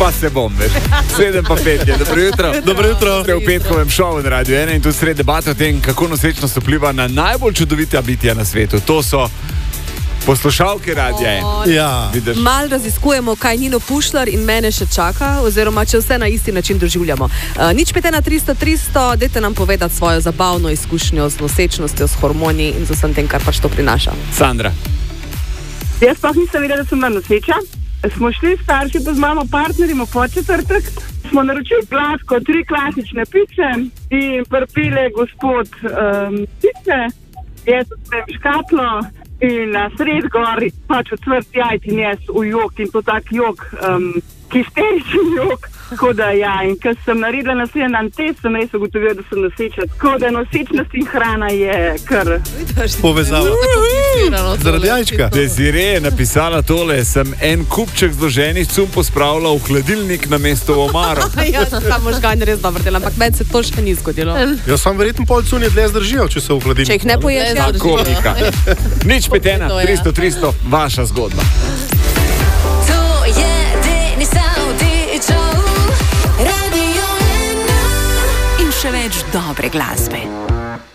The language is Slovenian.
Pa se bom, veš. 7:05 je. Dobro jutro. Dobro jutro. Ste v petkovem šovu na Radio 1 in tu sredi debate o tem, kako nosečnost vpliva na najbolj čudovita bitja na svetu. To so poslušalke Radia 1. Ja. Mal raziskujemo, kaj Nino Pušlar in mene še čaka, oziroma če vse na isti način doživljamo. Nič 5130300, dajte nam povedati svojo zabavno izkušnjo z nosečnostjo, s hormoni in z vsem tem, kar pač to prinaša. Sandra. Jaz pa nisem vedela, da sem noseča. Smo šli starši pa z mamo partnerjem po četrtek. Smo naročili gladko 3 klasične pice in prpile gospod pice. Jaz sem škatlo in na sred gori pač odsvrt jajc in jaz v jok in to tak jok, histeričen jok. Tako da ja, in ko sem naredila naslednji dan test, sem res ugotovila, da sem noseča. Tako da nosečnost in hrana je kar Povezava. Zaradi jajčka. Desire je napisala tole, sem en kupček zloženih cumpo spravila v hladilnik na mesto v omaro. Ja, ta možgan je res dobro del, ampak meni se to še ni zgodilo. Ja, sam verjetno pol cunje dlje zdržijo, če so v hladilniku. Če jih ne poješ, ja. Tako, Mika. Nič 5130300, vaša zgodba. To je Denis Avdićov, Radio 1 in še več dobre glasbe.